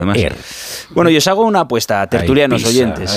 Bueno, yo os hago una apuesta, tertulianos oyentes.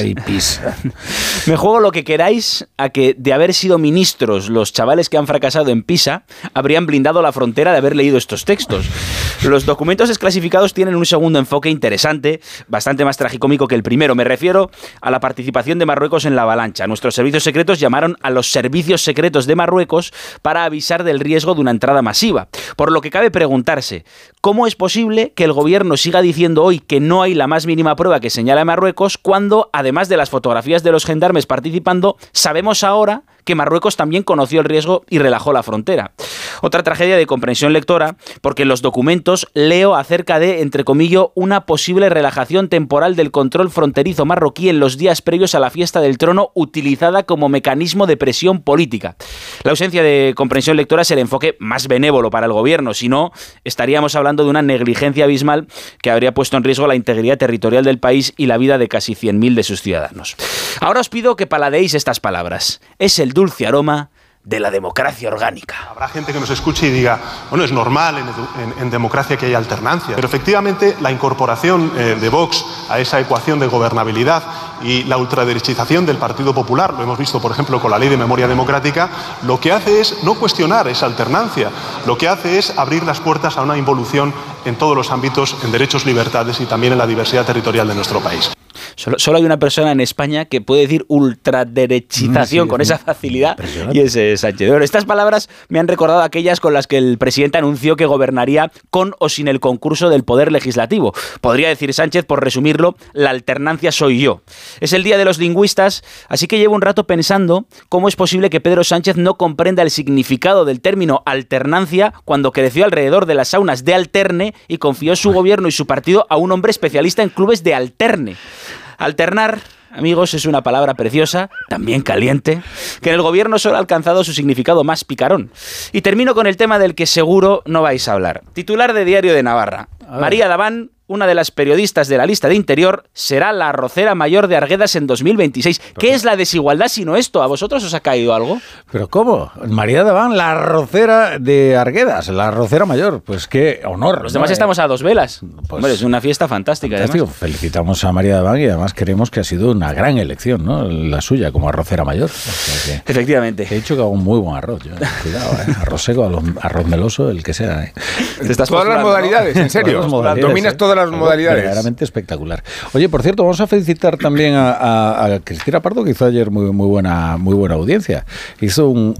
Me juego lo que queráis a que, de haber sido ministros los chavales que han fracasado en PISA, habrían blindado la frontera de haber leído estos textos. Los documentos desclasificados tienen un segundo enfoque interesante, bastante más tragicómico que el primero. Me refiero a la participación de Marruecos en la avalancha. Nuestros servicios secretos llamaron a los servicios secretos de Marruecos para avisar del riesgo de una entrada masiva. Por lo que cabe preguntarse, ¿cómo es posible que el gobierno siga diciendo hoy que no hay la más mínima prueba que señale a Marruecos cuando, además de las fotografías de los gendarmes participando, sabemos ahora que Marruecos también conoció el riesgo y relajó la frontera? Otra tragedia de comprensión lectora, porque en los documentos leo acerca de, entre comillas, una posible relajación temporal del control fronterizo marroquí en los días previos a la fiesta del trono, utilizada como mecanismo de presión política. La ausencia de comprensión lectora es el enfoque más benévolo para el gobierno, si no, estaríamos hablando de una negligencia abismal que habría puesto en riesgo la integridad territorial del país y la vida de casi 100.000 de sus ciudadanos. Ahora os pido que paladeéis estas palabras. Es el dulce aroma de la democracia orgánica. Habrá gente que nos escuche y diga, bueno, es normal en democracia que haya alternancia, pero efectivamente la incorporación de Vox a esa ecuación de gobernabilidad y la ultraderechización del Partido Popular, lo hemos visto por ejemplo con la Ley de Memoria Democrática, lo que hace es no cuestionar esa alternancia, lo que hace es abrir las puertas a una involución en todos los ámbitos, en derechos, libertades y también en la diversidad territorial de nuestro país. Solo hay una persona en España que puede decir ultraderechización con esa facilidad, y es Sánchez. Bueno, estas palabras me han recordado aquellas con las que el presidente anunció que gobernaría con o sin el concurso del Poder Legislativo. Podría decir Sánchez, por resumirlo, la alternancia soy yo. Es el Día de los Lingüistas, así que llevo un rato pensando cómo es posible que Pedro Sánchez no comprenda el significado del término alternancia cuando creció alrededor de las saunas de Alterne y confió su gobierno y su partido a un hombre especialista en clubes de Alterne. Alternar, amigos, es una palabra preciosa, también caliente, que en el gobierno solo ha alcanzado su significado más picarón. Y termino con el tema del que seguro no vais a hablar. Titular de Diario de Navarra. María Daván, una de las periodistas de la lista de Interior, será la arrocera mayor de Arguedas en 2026. ¿Qué es la desigualdad sino esto? ¿A vosotros os ha caído algo? ¿Pero cómo? María Daván, la arrocera de Arguedas, la arrocera mayor. Pues qué honor. Los demás estamos a dos velas. Pues, hombre, es una fiesta fantástica. Fantástico. Felicitamos a María Daván y además creemos que ha sido una gran elección, ¿no? La suya como arrocera mayor. O sea que, efectivamente. He dicho que hago un muy buen arroz. Cuidado, arroz seco, arroz meloso, el que sea. Todas las modalidades, en serio. Dominas todas las modalidades. Verdaderamente espectacular. Oye, por cierto, vamos a felicitar también a Cristina Pardo, que hizo ayer muy buena audiencia. Hizo un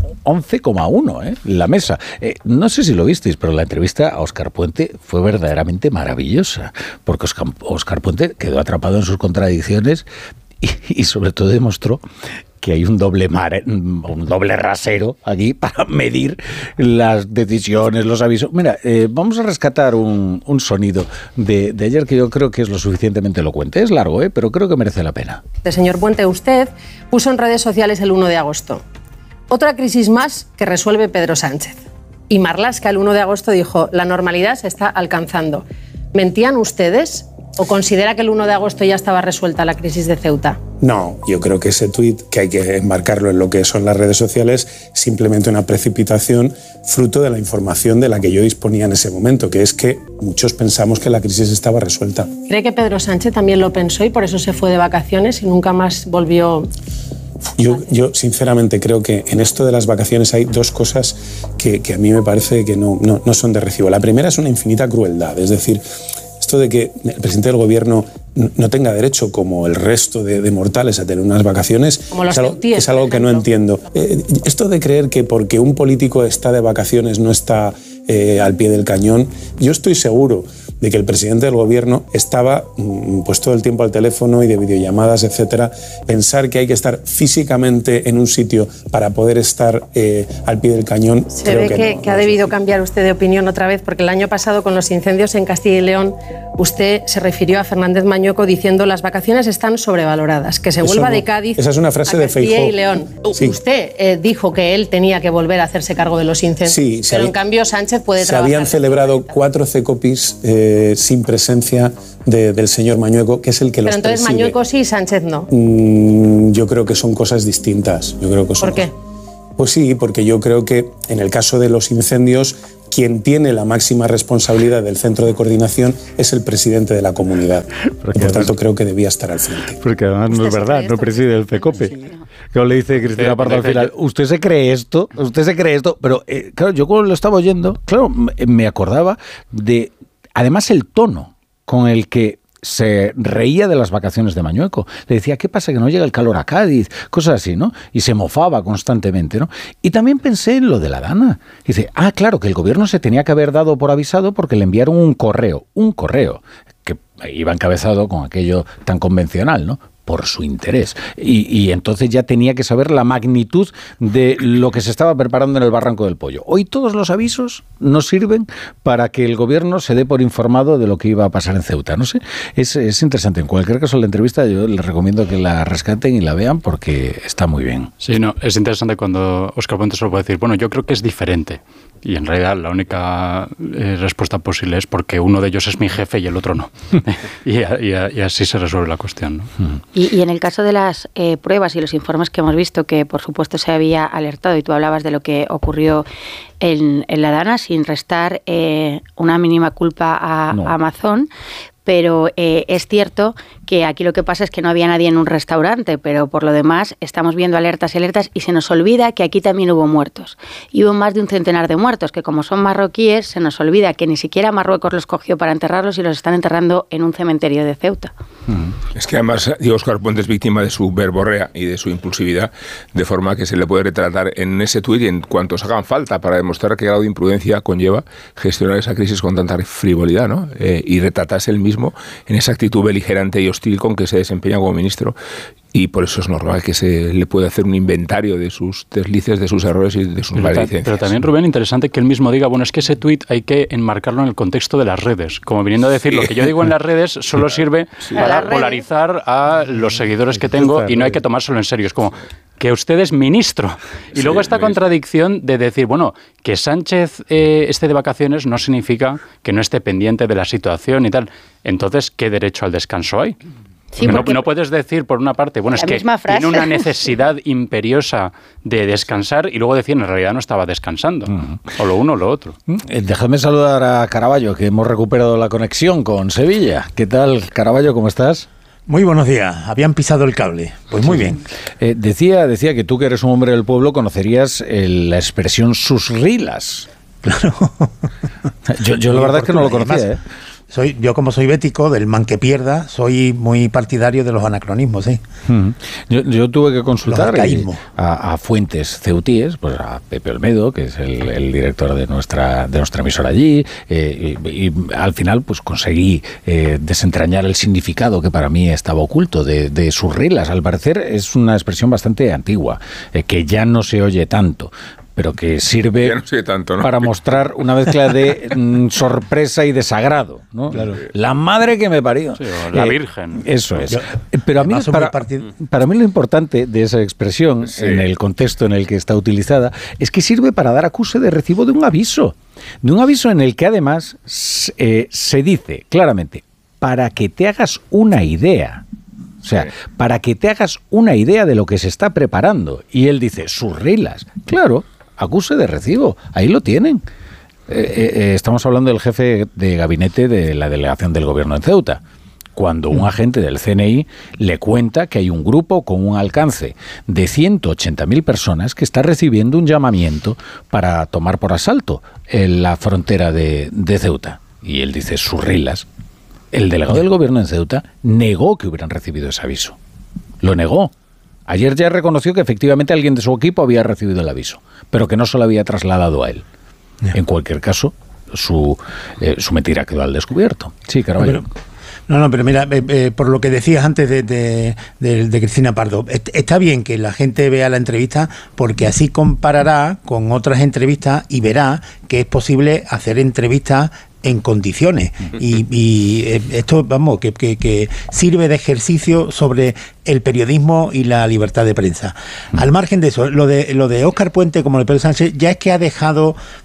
11,1, la mesa. No sé si lo visteis, pero la entrevista a Óscar Puente fue verdaderamente maravillosa, porque Óscar Puente quedó atrapado en sus contradicciones y sobre todo demostró que hay un doble rasero allí para medir las decisiones, los avisos. Mira, vamos a rescatar un sonido de ayer que yo creo que es lo suficientemente elocuente. Es largo, pero creo que merece la pena. Señor Puente, usted puso en redes sociales el 1 de agosto. Otra crisis más que resuelve Pedro Sánchez. Y Marlaska el 1 de agosto dijo, la normalidad se está alcanzando. ¿Mentían ustedes? ¿O considera que el 1 de agosto ya estaba resuelta la crisis de Ceuta? No, yo creo que ese tuit, que hay que enmarcarlo en lo que son las redes sociales, simplemente una precipitación fruto de la información de la que yo disponía en ese momento, que es que muchos pensamos que la crisis estaba resuelta. ¿Cree que Pedro Sánchez también lo pensó y por eso se fue de vacaciones y nunca más volvió? Yo sinceramente creo que en esto de las vacaciones hay dos cosas que a mí me parece que no son de recibo. La primera es una infinita crueldad, es decir, esto de que el presidente del gobierno no tenga derecho, como el resto de mortales, a tener unas vacaciones, es algo que no entiendo. Esto de creer que porque un político está de vacaciones no está al pie del cañón, yo estoy seguro de que el presidente del gobierno estaba pues todo el tiempo al teléfono y de videollamadas, etcétera. Pensar que hay que estar físicamente en un sitio para poder estar al pie del cañón. Se ve que ha debido cambiar usted de opinión otra vez, porque el año pasado con los incendios en Castilla y León usted se refirió a Fernández Mañueco diciendo las vacaciones están sobrevaloradas, que se vuelva de Cádiz. Esa es una frase de Feijóo. Castilla y León. Sí. Usted dijo que él tenía que volver a hacerse cargo de los incendios, sí, pero en cambio Sánchez puede trabajar. Se habían celebrado 4 CECOPIs sin presencia del señor Mañueco, que es el que los preside. Pero entonces Mañueco sí, Sánchez no. Yo creo que son cosas distintas. ¿Por qué? Pues sí, porque yo creo que en el caso de los incendios, quien tiene la máxima responsabilidad del centro de coordinación es el presidente de la comunidad. Y por tanto, creo que debía estar al frente. Porque además no es verdad, no preside el CECOPE. Claro, le dice Cristina Pardo al final, ¿usted se cree esto? Pero claro, yo cuando lo estaba oyendo, claro, me acordaba de, además, el tono con el que se reía de las vacaciones de Mañueco. Le decía, ¿qué pasa? Que no llega el calor a Cádiz, cosas así, ¿no? Y se mofaba constantemente, ¿no? Y también pensé en lo de la Dana. Dice, claro, que el gobierno se tenía que haber dado por avisado porque le enviaron un correo, que iba encabezado con aquello tan convencional, ¿no? Por su interés. Y entonces ya tenía que saber la magnitud de lo que se estaba preparando en el Barranco del Pollo. Hoy todos los avisos nos sirven para que el gobierno se dé por informado de lo que iba a pasar en Ceuta. No sé, es interesante. En cualquier caso, la entrevista yo les recomiendo que la rescaten y la vean porque está muy bien. Sí, no, es interesante cuando Óscar Puente solo puede decir, bueno, yo creo que es diferente. Y en realidad la única respuesta posible es porque uno de ellos es mi jefe y el otro no. y así se resuelve la cuestión, ¿no? Y en el caso de las pruebas y los informes que hemos visto, que por supuesto se había alertado, y tú hablabas de lo que ocurrió en la Dana, sin restar una mínima culpa a Amazon, pero es cierto que aquí lo que pasa es que no había nadie en un restaurante, pero por lo demás estamos viendo alertas y alertas y se nos olvida que aquí también hubo muertos. Y hubo más de un centenar de muertos, que como son marroquíes, se nos olvida que ni siquiera Marruecos los cogió para enterrarlos y los están enterrando en un cementerio de Ceuta. Es que además Óscar Puente es víctima de su verborrea y de su impulsividad, de forma que se le puede retratar en ese tuit y en cuantos hagan falta para demostrar qué grado de imprudencia conlleva gestionar esa crisis con tanta frivolidad, ¿no? Y retratarse él mismo en esa actitud beligerante y hostil con que se desempeña como ministro. Y por eso es normal que se le pueda hacer un inventario de sus deslices, de sus errores y de sus maledicencias. Pero también, Rubén, interesante que él mismo diga, bueno, es que ese tuit hay que enmarcarlo en el contexto de las redes. Como viniendo a decir, lo que yo digo en las redes solo sirve para polarizar a los seguidores que tengo y no hay que tomárselo en serio. Es como que usted es ministro. Y luego esta contradicción de decir, bueno, que Sánchez esté de vacaciones no significa que no esté pendiente de la situación y tal. Entonces, ¿qué derecho al descanso hay? Sí, no puedes decir, por una parte, bueno, es que tiene una necesidad imperiosa de descansar y luego decir, en realidad no estaba descansando. O lo uno o lo otro. Déjame saludar a Caraballo, que hemos recuperado la conexión con Sevilla. ¿Qué tal, Caraballo? ¿Cómo estás? Muy buenos días. Habían pisado el cable. Pues muy bien. Decía que tú, que eres un hombre del pueblo, conocerías la expresión sus rilas. Claro. Yo la verdad es que no lo conocía, Yo, como soy bético, del man que pierda, soy muy partidario de los anacronismos, ¿sí? Yo tuve que consultar a fuentes ceutíes, pues a Pepe Olmedo, que es el director de nuestra emisora allí, y al final pues conseguí desentrañar el significado que para mí estaba oculto de sus rilas. Al parecer es una expresión bastante antigua, que ya no se oye tanto, pero que sirve para mostrar una mezcla de sorpresa y desagrado, ¿no? Claro. La madre que me parió. Sí, la Virgen. Eso es. Pero a mí, para mí lo importante de esa expresión, en el contexto en el que está utilizada, es que sirve para dar acuse de recibo de un aviso. De un aviso en el que además se dice claramente, para que te hagas una idea. O sea, para que te hagas una idea de lo que se está preparando. Y él dice, sus reglas. Claro. Acuse de recibo, ahí lo tienen. Estamos hablando del jefe de gabinete de la delegación del gobierno en Ceuta, cuando un agente del CNI le cuenta que hay un grupo con un alcance de 180.000 personas que está recibiendo un llamamiento para tomar por asalto la frontera de Ceuta. Y él dice, sus reglas. El delegado del gobierno en Ceuta negó que hubieran recibido ese aviso. Lo negó. Ayer ya reconoció que efectivamente alguien de su equipo había recibido el aviso, pero que no se lo había trasladado a él. En cualquier caso, su mentira quedó al descubierto. Sí, Caraballo. Pero mira, por lo que decías antes de Cristina Pardo, está bien que la gente vea la entrevista porque así comparará con otras entrevistas y verá que es posible hacer entrevistas en condiciones y esto, vamos, que sirve de ejercicio sobre el periodismo y la libertad de prensa. Al margen de eso, lo de Óscar Puente como de Pedro Sánchez ya es que ha dejado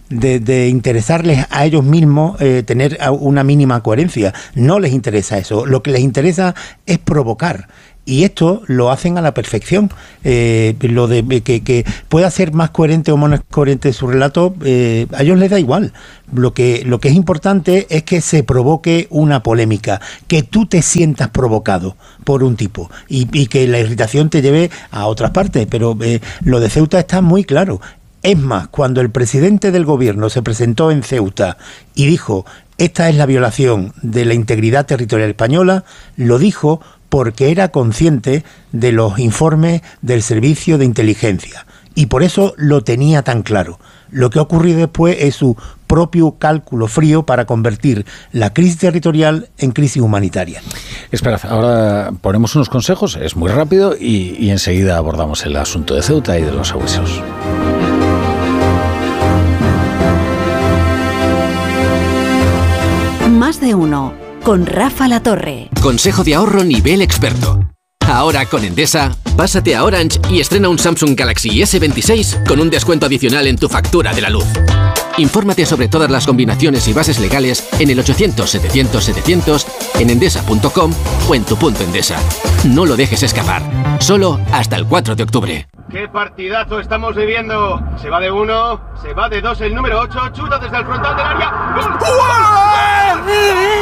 de interesarles a ellos mismos tener una mínima coherencia. No les interesa eso. Lo que les interesa es provocar. Y esto lo hacen a la perfección. Lo de que pueda ser más coherente o menos coherente su relato, a ellos les da igual. Lo que es importante es que se provoque una polémica, que tú te sientas provocado por un tipo y que la irritación te lleve a otras partes. Pero lo de Ceuta está muy claro. Es más, cuando el presidente del gobierno se presentó en Ceuta y dijo: esta es la violación de la integridad territorial española, lo dijo porque era consciente de los informes del servicio de inteligencia y por eso lo tenía tan claro. Lo que ha ocurrido después es su propio cálculo frío para convertir la crisis territorial en crisis humanitaria. Espera, ahora ponemos unos consejos, es muy rápido y enseguida abordamos el asunto de Ceuta y de los abuesos. Más de uno, con Rafa Latorre. Consejo de ahorro nivel experto. Ahora con Endesa, pásate a Orange y estrena un Samsung Galaxy S26 con un descuento adicional en tu factura de la luz. Infórmate sobre todas las combinaciones y bases legales en el 800-700-700, en endesa.com o en tu punto Endesa. No lo dejes escapar. Solo hasta el 4 de octubre. ¡Qué partidazo estamos viviendo! Se va de 1, se va de 2 el número 8, chuta desde el frontal del área. ¡Gol!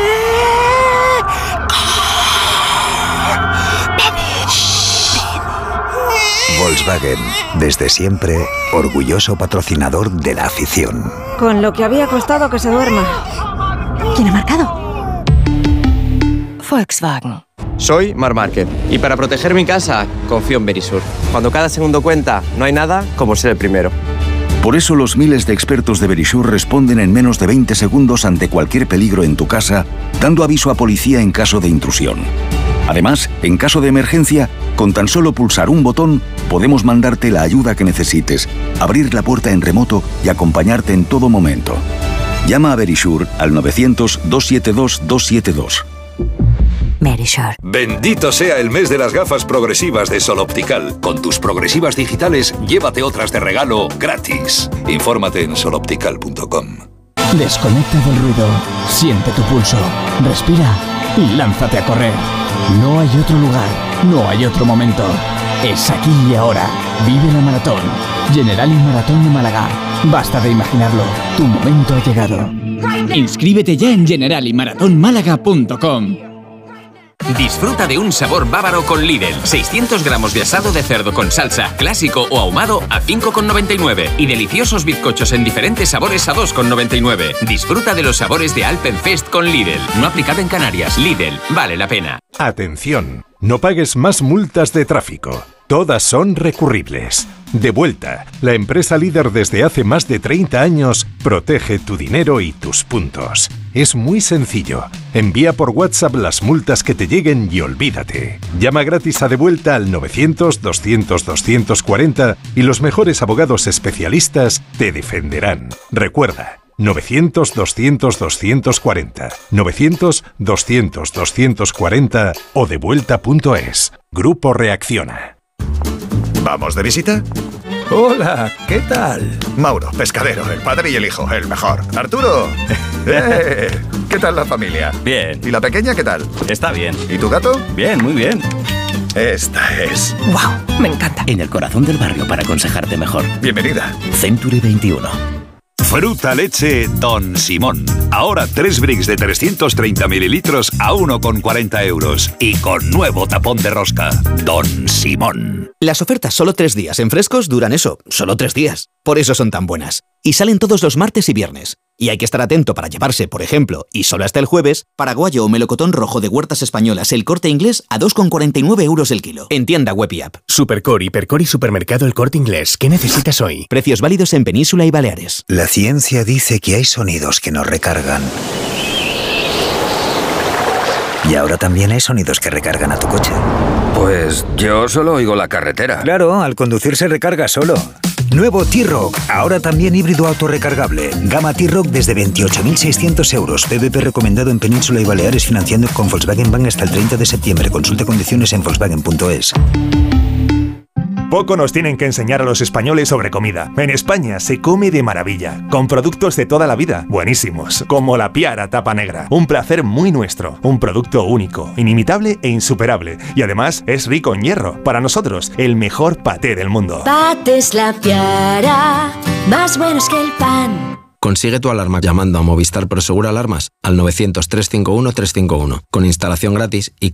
Volkswagen, desde siempre, orgulloso patrocinador de la afición. Con lo que había costado que se duerma. ¿Quién ha marcado? Volkswagen. Soy Marc Márquez y para proteger mi casa confío en Verisur. Cuando cada segundo cuenta, no hay nada como ser el primero. Por eso los miles de expertos de Verisur responden en menos de 20 segundos ante cualquier peligro en tu casa, dando aviso a policía en caso de intrusión. Además, en caso de emergencia, con tan solo pulsar un botón, podemos mandarte la ayuda que necesites, abrir la puerta en remoto y acompañarte en todo momento. Llama a Verisur al 900-272-272. Verisur. Bendito sea el mes de las gafas progresivas de Sol Optical. Con tus progresivas digitales, llévate otras de regalo gratis. Infórmate en soloptical.com. Desconecta del ruido, siente tu pulso, respira y lánzate a correr. No hay otro lugar, no hay otro momento. Es aquí y ahora. Vive la maratón. Generali Maratón de Málaga. Basta de imaginarlo. Tu momento ha llegado. Inscríbete ya en generaliMaratónmálaga.com. Disfruta de un sabor bávaro con Lidl. 600 gramos de asado de cerdo con salsa, clásico o ahumado a 5,99. Y deliciosos bizcochos en diferentes sabores a 2,99. Disfruta de los sabores de Alpenfest con Lidl. No aplicado en Canarias. Lidl, vale la pena. Atención, no pagues más multas de tráfico. Todas son recurribles. Devuelta, la empresa líder desde hace más de 30 años, protege tu dinero y tus puntos. Es muy sencillo. Envía por WhatsApp las multas que te lleguen y olvídate. Llama gratis a Devuelta al 900-200-240 y los mejores abogados especialistas te defenderán. Recuerda, 900-200-240, 900-200-240 o devuelta.es. Grupo Reacciona. ¿Vamos de visita? Hola, ¿qué tal? Mauro, pescadero, el padre y el hijo, el mejor. Arturo, ¿qué tal la familia? Bien. ¿Y la pequeña qué tal? Está bien. ¿Y tu gato? Bien, muy bien. Esta es... ¡Wow! Me encanta. En el corazón del barrio para aconsejarte mejor. Bienvenida. Century 21. Fruta leche Don Simón. Ahora 3 bricks de 330 mililitros a 1,40 euros. Y con nuevo tapón de rosca. Don Simón. Las ofertas solo 3 días en Frescos duran eso, solo 3 días. Por eso son tan buenas. Y salen todos los martes y viernes. Y hay que estar atento para llevarse, por ejemplo, y solo hasta el jueves, paraguayo o melocotón rojo de Huertas Españolas El Corte Inglés a 2,49 euros el kilo. En tienda web y app. Supercore, Hipercore y Supermercado El Corte Inglés. ¿Qué necesitas hoy? Precios válidos en Península y Baleares. La ciencia dice que hay sonidos que nos recargan. Y ahora también hay sonidos que recargan a tu coche. Pues yo solo oigo la carretera. Claro, al conducir se recarga solo. Nuevo T-Roc, ahora también híbrido autorrecargable. Gama T-Roc desde 28.600 euros. PVP recomendado en Península y Baleares, financiando con Volkswagen Bank hasta el 30 de septiembre. Consulte condiciones en Volkswagen.es. Poco nos tienen que enseñar a los españoles sobre comida. En España se come de maravilla, con productos de toda la vida, buenísimos, como la Piara Tapa Negra. Un placer muy nuestro, un producto único, inimitable e insuperable. Y además es rico en hierro. Para nosotros, el mejor paté del mundo. Patés La Piara, más buenos que el pan. Consigue tu alarma llamando a Movistar Prosegur Alarmas al 900 351 351, con instalación gratis y